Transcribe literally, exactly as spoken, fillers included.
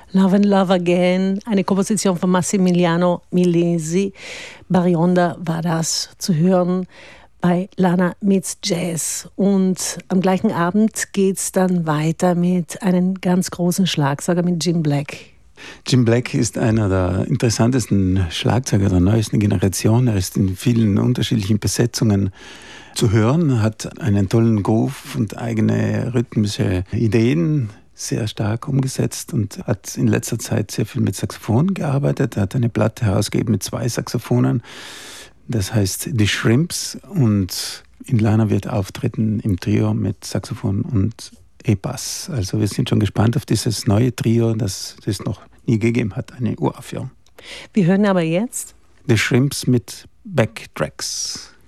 Love and Love Again, eine Komposition von Massimiliano Milesi. Barionda war das zu hören bei Lana Meets Jazz. Und am gleichen Abend geht es dann weiter mit einem ganz großen Schlagzeuger, mit Jim Black. Jim Black ist einer der interessantesten Schlagzeuger der neuesten Generation. Er ist in vielen unterschiedlichen Besetzungen zu hören, hat einen tollen Groove und eigene rhythmische Ideen sehr stark umgesetzt und hat in letzter Zeit sehr viel mit Saxophon gearbeitet. Er hat eine Platte herausgegeben mit zwei Saxophonen. Das heißt Die Shrimps, und in Lana wird auftreten im Trio mit Saxophon und E-Bass. Also wir sind schon gespannt auf dieses neue Trio, das es noch nie gegeben hat, eine Uraufführung. Wir hören aber jetzt The Shrimps mit Backtracks.